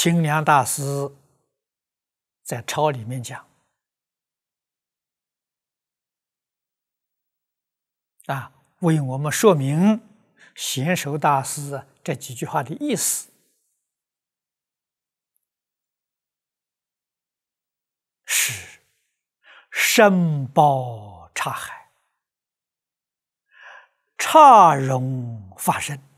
清凉大师在抄里面讲为我们说明贤首大师这几句话的意思。是深包刹海，刹容法身。